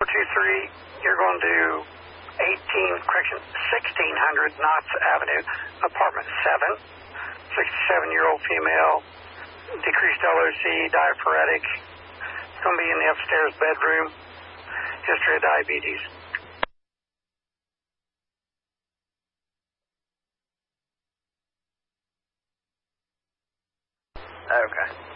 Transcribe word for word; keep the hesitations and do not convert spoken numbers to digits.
two three, you're going to eighteen, correction, sixteen hundred Knott's Avenue, apartment seven, sixty-seven-year-old female, decreased L O C, diaphoretic. It's going to be in the upstairs bedroom, history of diabetes. Okay.